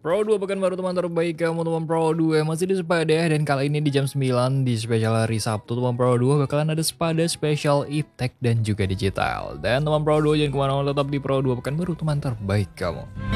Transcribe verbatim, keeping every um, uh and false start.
Pro dua pekan baru teman terbaik kamu teman Pro dua masih di Sepada dan kali ini di jam sembilan di spesial hari Sabtu teman Pro dua bakalan ada Sepada spesial iptek dan juga digital. Dan teman Pro dua jangan kemana-mana tetap di Pro dua pekan baru teman terbaik kamu.